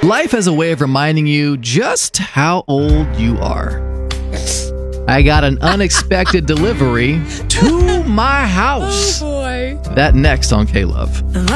Life has a way of reminding you just how old you are. I got an unexpected delivery to my house. Oh, boy. That next on K-Love.